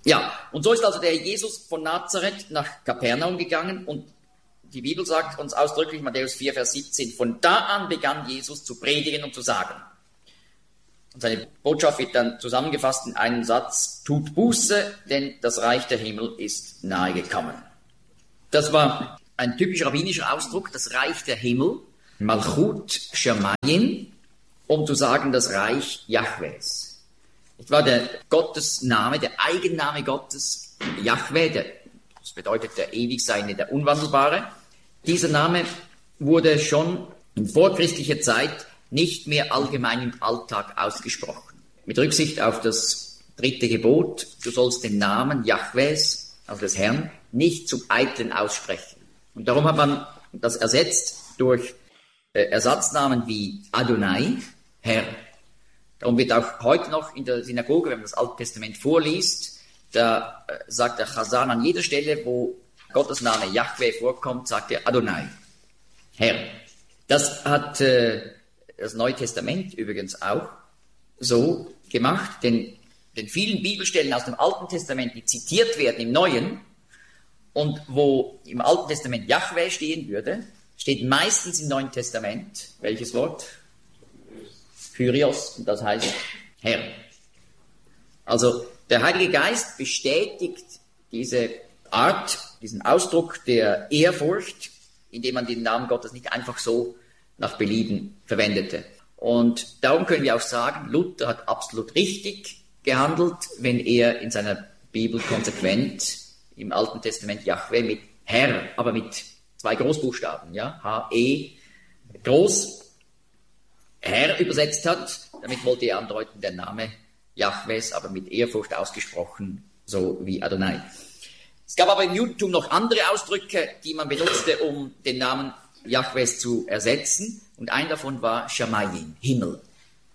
Ja, und so ist also der Jesus von Nazareth nach Kapernaum gegangen und die Bibel sagt uns ausdrücklich, Matthäus 4, Vers 17, von da an begann Jesus zu predigen und zu sagen. Und seine Botschaft wird dann zusammengefasst in einem Satz, tut Buße, denn das Reich der Himmel ist nahe gekommen. Das war ein typisch rabbinischer Ausdruck, das Reich der Himmel, Malchut Shamayim, um zu sagen, das Reich Jahwes. Das war der Gottesname, der Eigenname Gottes, Jahwe, das bedeutet der Ewigseine, der Unwandelbare. Dieser Name wurde schon in vorchristlicher Zeit nicht mehr allgemein im Alltag ausgesprochen. Mit Rücksicht auf das 3. Gebot, du sollst den Namen Jahwes, also des Herrn, nicht zum Eitlen aussprechen. Und darum hat man das ersetzt durch Ersatznamen wie Adonai, Herr. Darum wird auch heute noch in der Synagoge, wenn man das Alte Testament vorliest, da sagt der Chazan an jeder Stelle, wo Gottes Name Jahwe vorkommt, sagt er Adonai, Herr. Das hat das Neue Testament übrigens auch so gemacht, denn den vielen Bibelstellen aus dem Alten Testament, die zitiert werden im Neuen und wo im Alten Testament Jahwe stehen würde, steht meistens im Neuen Testament, welches Wort? Kyrios, das heißt Herr. Also der Heilige Geist bestätigt diese Art, diesen Ausdruck der Ehrfurcht, indem man den Namen Gottes nicht einfach so nach Belieben verwendete. Und darum können wir auch sagen, Luther hat absolut richtig gehandelt, wenn er in seiner Bibel konsequent im Alten Testament Jahwe mit Herr, aber mit 2 Großbuchstaben, ja, H-E, groß, Herr übersetzt hat. Damit wollte er andeuten, der Name Jahwes, aber mit Ehrfurcht ausgesprochen, so wie Adonai. Es gab aber im Judentum noch andere Ausdrücke, die man benutzte, um den Namen Jahwes zu ersetzen. Und ein davon war Shamayim, Himmel.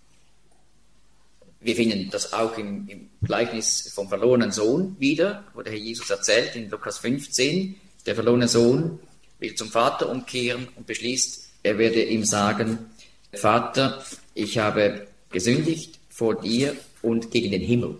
Wir finden das auch im Gleichnis vom verlorenen Sohn wieder, wo der Herr Jesus erzählt in Lukas 15, der verlorene Sohn will zum Vater umkehren und beschließt, er werde ihm sagen, Vater, ich habe gesündigt vor dir und gegen den Himmel.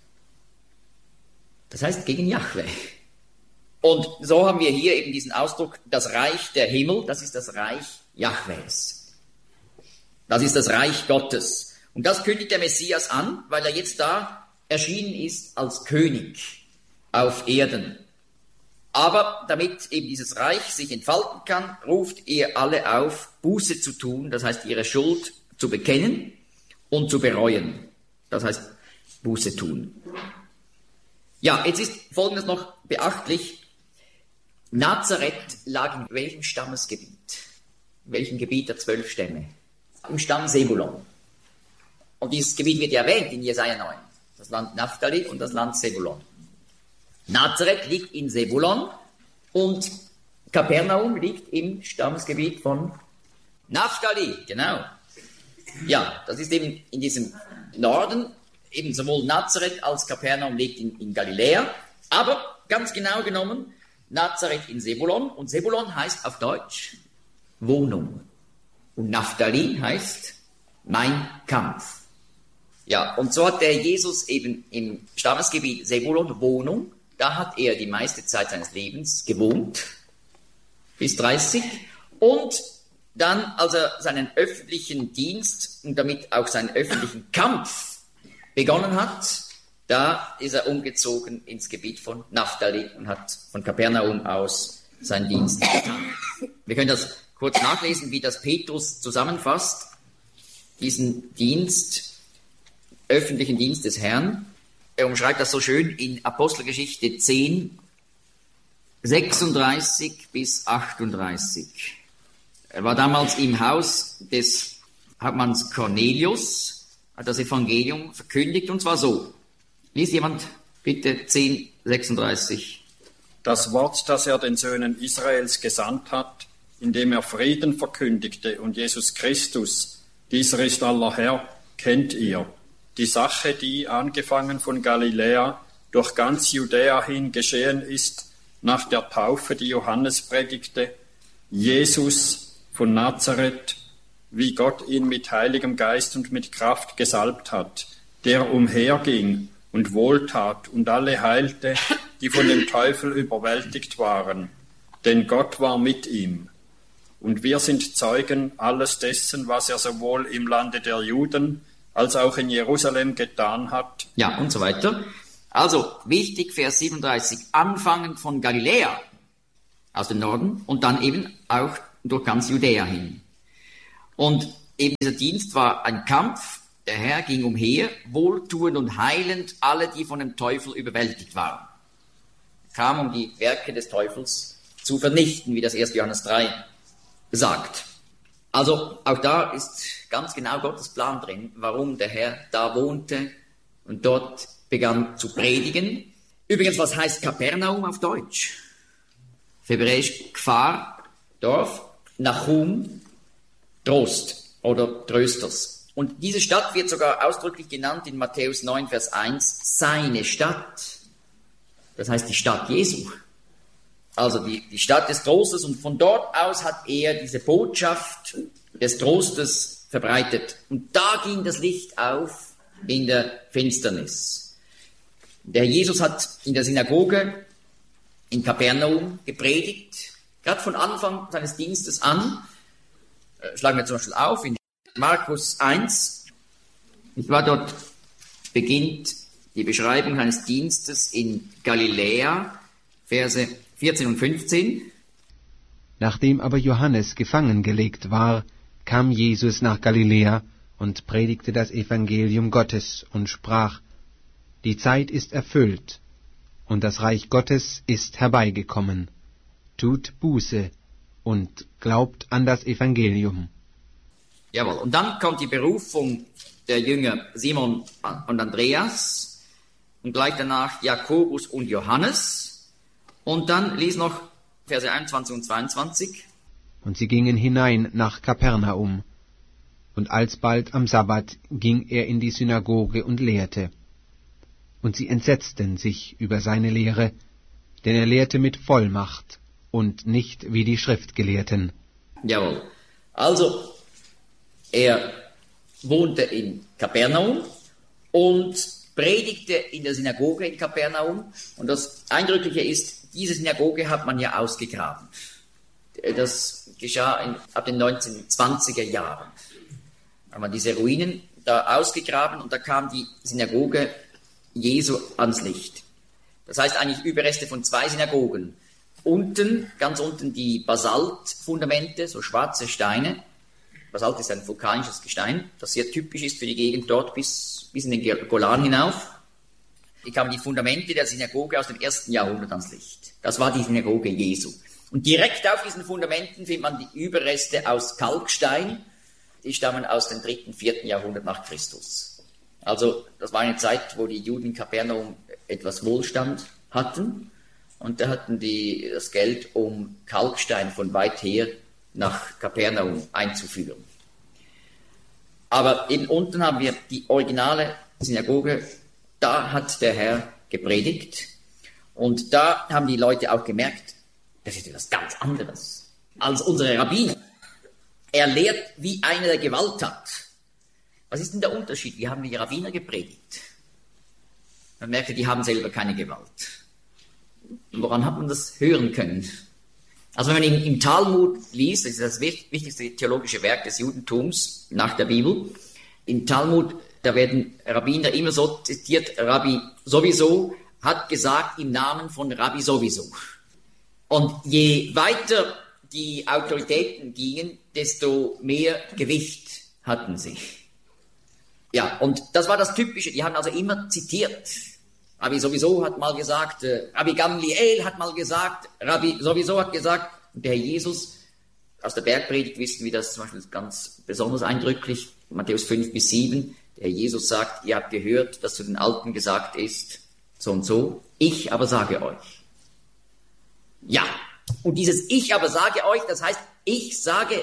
Das heißt gegen Jahwe. Und so haben wir hier eben diesen Ausdruck, das Reich der Himmel, das ist das Reich Jahwes. Das ist das Reich Gottes. Und das kündigt der Messias an, weil er jetzt da erschienen ist als König auf Erden. Aber damit eben dieses Reich sich entfalten kann, ruft er alle auf, Buße zu tun, das heißt ihre Schuld zu bekennen und zu bereuen. Das heißt Buße tun. Ja, jetzt ist Folgendes noch beachtlich. Nazareth lag in welchem Stammesgebiet? In welchem Gebiet der 12 Stämme? Im Stamm Sebulon. Und dieses Gebiet wird erwähnt in Jesaja 9. Das Land Naphtali und das Land Sebulon. Nazareth liegt in Sebulon und Kapernaum liegt im Stammesgebiet von Naphtali, genau. Ja, das ist eben in diesem Norden, eben sowohl Nazareth als Kapernaum liegt in Galiläa, aber ganz genau genommen Nazareth in Sebulon und Sebulon heißt auf Deutsch Wohnung und Naphtali heißt mein Kampf. Ja, und so hat der Jesus eben im Stammesgebiet Sebulon Wohnung. Da hat er die meiste Zeit seines Lebens gewohnt, bis 30. Und dann, als er seinen öffentlichen Dienst und damit auch seinen öffentlichen Kampf begonnen hat, da ist er umgezogen ins Gebiet von Naphtali und hat von Kapernaum aus seinen Dienst getan. Wir können das kurz nachlesen, wie das Petrus zusammenfasst, diesen Dienst, öffentlichen Dienst des Herrn. Er umschreibt das so schön in Apostelgeschichte 10, 36 bis 38. Er war damals im Haus des Hauptmanns Cornelius, hat das Evangelium verkündigt, und zwar so. Lies jemand bitte 10, 36. Das Wort, das er den Söhnen Israels gesandt hat, indem er Frieden verkündigte und Jesus Christus, dieser ist aller Herr, kennt ihr. Die Sache, die, angefangen von Galiläa, durch ganz Judäa hin geschehen ist, nach der Taufe, die Johannes predigte, Jesus von Nazareth, wie Gott ihn mit Heiligem Geist und mit Kraft gesalbt hat, der umherging und Wohltat und alle heilte, die von dem Teufel überwältigt waren, denn Gott war mit ihm. Und wir sind Zeugen alles dessen, was er sowohl im Lande der Juden als auch in Jerusalem getan hat. Ja, und so weiter. Also, wichtig, Vers 37, anfangend von Galiläa, aus dem Norden, und dann eben auch durch ganz Judäa hin. Und eben dieser Dienst war ein Kampf, der Herr ging umher, wohltuend und heilend alle, die von dem Teufel überwältigt waren. Er kam, um die Werke des Teufels zu vernichten, wie das 1. Johannes 3 sagt. Also auch da ist ganz genau Gottes Plan drin, warum der Herr da wohnte und dort begann zu predigen. Übrigens, was heißt Kapernaum auf Deutsch? Auf Hebräisch Kfar, Dorf, Nachum, Trost oder Trösters. Und diese Stadt wird sogar ausdrücklich genannt in Matthäus 9, Vers 1, seine Stadt. Das heißt die Stadt Jesu. Also die Stadt des Trostes, und von dort aus hat er diese Botschaft des Trostes verbreitet. Und da ging das Licht auf in der Finsternis. Der Jesus hat in der Synagoge in Kapernaum gepredigt, gerade von Anfang seines Dienstes an. Schlagen wir zum Beispiel auf in Markus 1. Dort beginnt die Beschreibung seines Dienstes in Galiläa, Verse 14 und 15. Nachdem aber Johannes gefangen gelegt war, kam Jesus nach Galiläa und predigte das Evangelium Gottes und sprach: Die Zeit ist erfüllt, und das Reich Gottes ist herbeigekommen. Tut Buße und glaubt an das Evangelium. Jawohl, und dann kommt die Berufung der Jünger Simon und Andreas und gleich danach Jakobus und Johannes. Und dann lies noch Verse 21 und 22. Und sie gingen hinein nach Kapernaum. Und alsbald am Sabbat ging er in die Synagoge und lehrte. Und sie entsetzten sich über seine Lehre, denn er lehrte mit Vollmacht und nicht wie die Schriftgelehrten. Jawohl. Also, er wohnte in Kapernaum und predigte in der Synagoge in Kapernaum. Und das Eindrückliche ist, diese Synagoge hat man ja ausgegraben. Das geschah ab den 1920er Jahren. Da hat man diese Ruinen da ausgegraben und da kam die Synagoge Jesu ans Licht. Das heißt eigentlich Überreste von 2 Synagogen. Unten, ganz unten die Basaltfundamente, so schwarze Steine. Basalt ist ein vulkanisches Gestein, das sehr typisch ist für die Gegend dort bis in den Golan hinauf. Hier kamen die Fundamente der Synagoge aus dem 1. Jahrhundert ans Licht. Das war die Synagoge Jesu. Und direkt auf diesen Fundamenten findet man die Überreste aus Kalkstein. Die stammen aus dem 3. und 4. Jahrhundert nach Christus. Also das war eine Zeit, wo die Juden in Kapernaum etwas Wohlstand hatten. Und da hatten die das Geld, um Kalkstein von weit her nach Kapernaum einzuführen. Aber eben unten haben wir die originale Synagoge, da hat der Herr gepredigt und da haben die Leute auch gemerkt, das ist etwas ganz anderes als unsere Rabbiner. Er lehrt, wie einer, der Gewalt hat. Was ist denn der Unterschied? Wie haben die Rabbiner gepredigt? Man merkte, die haben selber keine Gewalt. Woran hat man das hören können? Also wenn man im Talmud liest, das ist das wichtigste theologische Werk des Judentums nach der Bibel, im Talmud, da werden Rabbiner immer so zitiert, Rabbi sowieso hat gesagt im Namen von Rabbi sowieso. Und je weiter die Autoritäten gingen, desto mehr Gewicht hatten sie. Ja, und das war das Typische, die haben also immer zitiert. Rabbi sowieso hat mal gesagt, Rabbi Gamliel hat mal gesagt, Rabbi sowieso hat gesagt, und der Herr Jesus, aus der Bergpredigt wissen wir das zum Beispiel ganz besonders eindrücklich, Matthäus 5 bis 7, der Herr Jesus sagt, ihr habt gehört, dass zu den Alten gesagt ist, so und so, ich aber sage euch. Ja, und dieses ich aber sage euch, das heißt, ich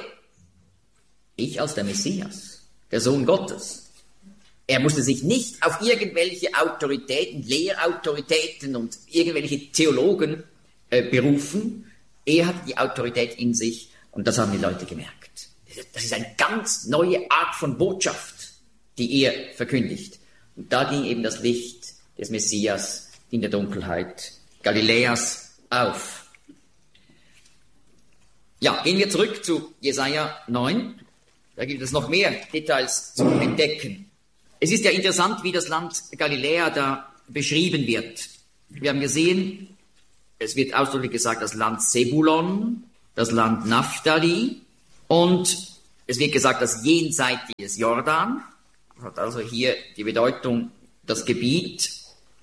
als der Messias, der Sohn Gottes. Er musste sich nicht auf irgendwelche Autoritäten, Lehrautoritäten und irgendwelche Theologen berufen. Er hat die Autorität in sich und das haben die Leute gemerkt. Das ist eine ganz neue Art von Botschaft, die er verkündigt. Und da ging eben das Licht des Messias in der Dunkelheit Galiläas auf. Ja, gehen wir zurück zu Jesaja 9. Da gibt es noch mehr Details zu entdecken. Es ist ja interessant, wie das Land Galiläa da beschrieben wird. Wir haben gesehen, es wird ausdrücklich gesagt, das Land Zebulon, das Land Naphtali und es wird gesagt, das jenseitiges Jordan. Das hat also hier die Bedeutung, das Gebiet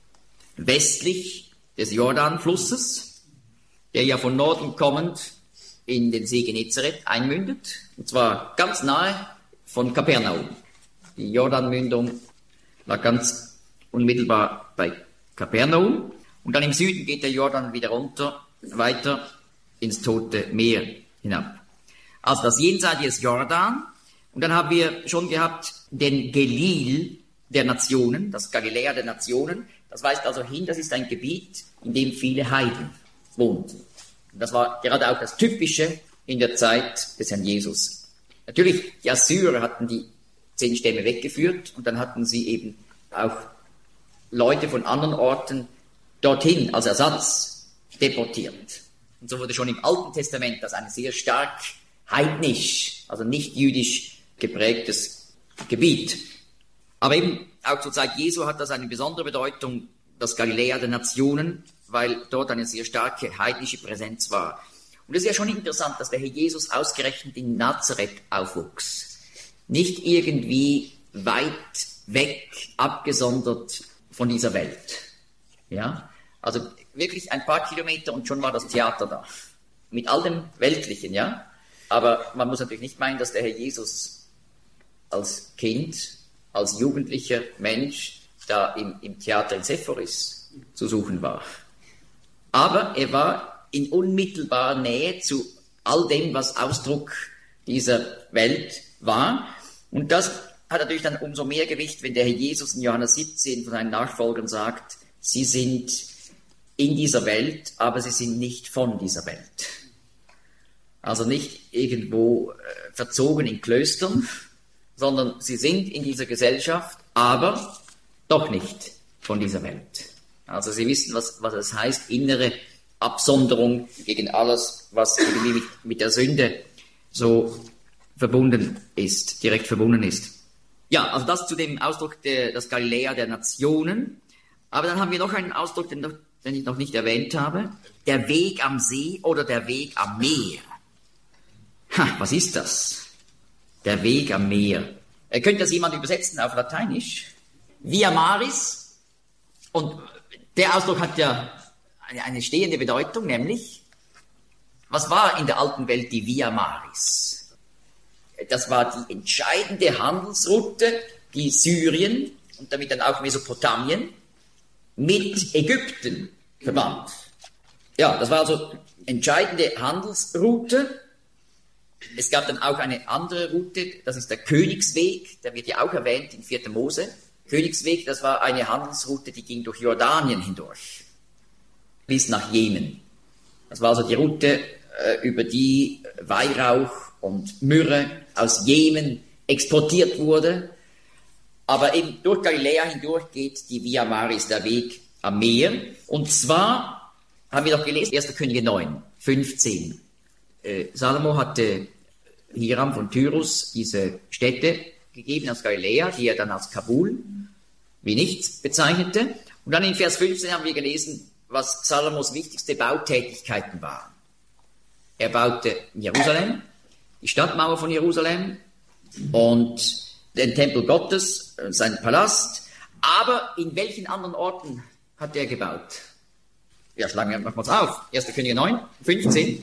westlich des Jordanflusses, der ja von Norden kommend in den See Genezareth einmündet, und zwar ganz nahe von Kapernaum. Die Jordanmündung lag ganz unmittelbar bei Kapernaum und dann im Süden geht der Jordan wieder runter, weiter ins Tote Meer hinab. Also das jenseitige Jordan, und dann haben wir schon gehabt den Gelil der Nationen, das Galiläa der Nationen. Das weist also hin, das ist ein Gebiet, in dem viele Heiden wohnten. Und das war gerade auch das Typische in der Zeit des Herrn Jesus. Natürlich, die Assyrer hatten die 10 Stämme weggeführt und dann hatten sie eben auch Leute von anderen Orten dorthin als Ersatz deportiert. Und so wurde schon im Alten Testament das ein sehr stark heidnisch, also nicht jüdisch geprägtes Gebiet. Aber eben auch zur Zeit Jesu hat das eine besondere Bedeutung, das Galiläa der Nationen, weil dort eine sehr starke heidnische Präsenz war. Und es ist ja schon interessant, dass der Herr Jesus ausgerechnet in Nazareth aufwuchs. Nicht irgendwie weit weg, abgesondert von dieser Welt. Ja? Also wirklich ein paar Kilometer und schon war das Theater da. Mit all dem Weltlichen, ja. Aber man muss natürlich nicht meinen, dass der Herr Jesus als Kind, als jugendlicher Mensch da im Theater in Sephoris zu suchen war. Aber er war in unmittelbarer Nähe zu all dem, was Ausdruck dieser Welt war. Und das hat natürlich dann umso mehr Gewicht, wenn der Herr Jesus in Johannes 17 von seinen Nachfolgern sagt, sie sind in dieser Welt, aber sie sind nicht von dieser Welt. Also nicht irgendwo verzogen in Klöstern, sondern sie sind in dieser Gesellschaft, aber doch nicht von dieser Welt. Also sie wissen, was es heißt, innere Absonderung gegen alles, was irgendwie mit der Sünde so verbunden ist, direkt verbunden ist. Ja, also das zu dem Ausdruck das Galiläa der Nationen. Aber dann haben wir noch einen Ausdruck, den ich noch nicht erwähnt habe. Der Weg am See oder der Weg am Meer. Was ist das? Der Weg am Meer. Könnte das jemand übersetzen auf Lateinisch? Via Maris. Und der Ausdruck hat ja eine stehende Bedeutung, nämlich, was war in der alten Welt die Via Maris? Das war die entscheidende Handelsroute, die Syrien und damit dann auch Mesopotamien mit Ägypten verband. Ja, das war also entscheidende Handelsroute. Es gab dann auch eine andere Route, das ist der Königsweg, der wird ja auch erwähnt in 4. Mose. Königsweg, das war eine Handelsroute, die ging durch Jordanien hindurch, bis nach Jemen. Das war also die Route, über die Weihrauch und Myrrhe aus Jemen exportiert wurde. Aber eben durch Galiläa hindurch geht die Via Maris, der Weg am Meer. Und zwar haben wir doch gelesen, 1. Könige 9, 15. Salomo hatte Hiram von Tyrus diese Städte gegeben aus Galiläa, die er dann als Kabul wie nichts bezeichnete. Und dann in Vers 15 haben wir gelesen, was Salomos wichtigste Bautätigkeiten waren. Er baute Jerusalem, die Stadtmauer von Jerusalem und den Tempel Gottes, seinen Palast. Aber in welchen anderen Orten hat er gebaut? Ja, schlagen wir nochmals auf. 1. Könige 9, 15.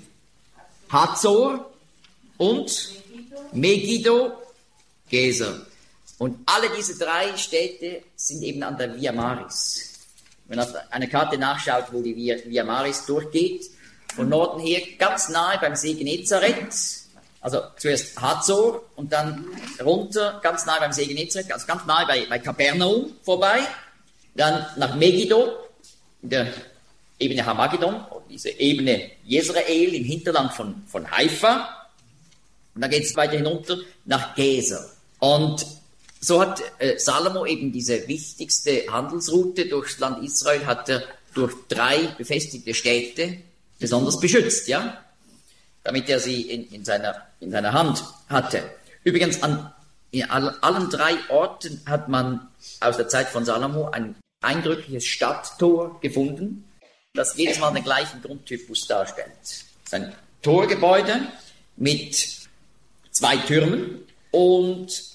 Hazor und Megiddo, Gezer. Und alle diese 3 Städte sind eben an der Via Maris. Wenn man auf einer Karte nachschaut, wo die Via Maris durchgeht, von Norden her ganz nahe beim See Genezareth, also zuerst Hazor und dann runter, ganz nahe beim See Genezareth, also ganz nahe bei Kapernaum vorbei, dann nach Megiddo, in der Ebene Hamagedon, diese Ebene Jezreel im Hinterland von Haifa, und dann geht es weiter hinunter nach Gezer. Und so hat Salomo eben diese wichtigste Handelsroute durchs Land Israel, hat er durch 3 befestigte Städte besonders beschützt, ja, damit er sie in seiner Hand hatte. Übrigens, in allen 3 Orten hat man aus der Zeit von Salomo ein eindrückliches Stadttor gefunden, das jedes Mal den gleichen Grundtypus darstellt. Es ist ein Torgebäude mit 2 Türmen und